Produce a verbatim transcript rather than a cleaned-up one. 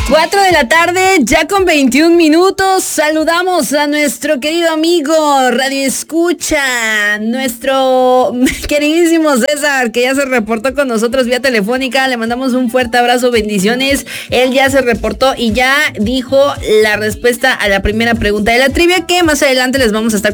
cuatro de la tarde, ya con veintiún minutos, saludamos a nuestro querido amigo Radio Escucha, nuestro queridísimo César, que ya se reportó con nosotros vía telefónica. Le mandamos un fuerte abrazo, bendiciones. Él ya se reportó y ya dijo la respuesta a la primera pregunta de la trivia, que más adelante les vamos a estar